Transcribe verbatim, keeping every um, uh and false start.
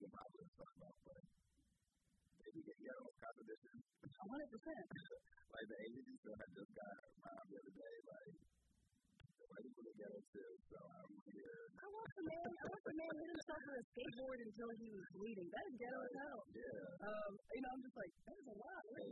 on my list to talk about, but maybe get ghetto competition. one hundred percent. Like the Asian people had just got around the other day, like, the white people are ghetto too, so I'm here. I watched the man, I watched the man hit himself with a skateboard until he was bleeding. That is ghetto as hell. Yeah. Um, you know, I'm just like, that is a lot. Hey,